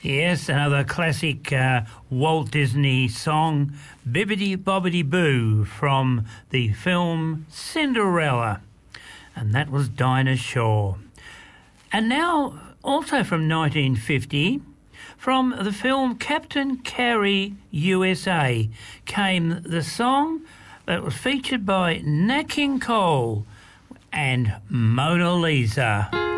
Yes, another classic Walt Disney song, Bibbidi Bobbidi Boo, from the film Cinderella. And that was Dinah Shore. And now, also from 1950, from the film Captain Carey USA, came the song that was featured by Nat King Cole and Mona Lisa.